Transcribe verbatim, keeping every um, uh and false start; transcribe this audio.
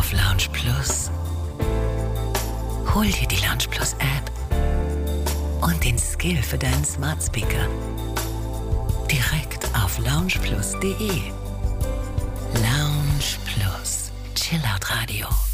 auf Lounge Plus. Hol dir die Lounge Plus App und den Skill für deinen Smart Speaker direkt auf lounge plus punkt de. Lounge Plus, Chillout Radio.